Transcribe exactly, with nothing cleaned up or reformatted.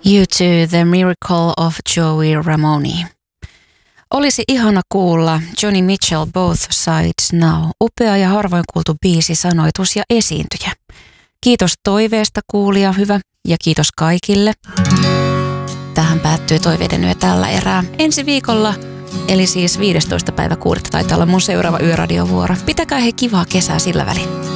You to The Miracle of Joey Ramone. Olisi ihana kuulla Joni Mitchell Both Sides Now. Upea ja harvoin kuultu biisi, sanoitus ja esiintyjä. Kiitos toiveesta kuulija, hyvä, ja kiitos kaikille. Tähän päättyy toiveiden yö tällä erää. Ensi viikolla, eli siis viidestoista päivä kuudetta taitaa olla mun seuraava yöradiovuoro. Pitäkää he kivaa kesää sillä välin.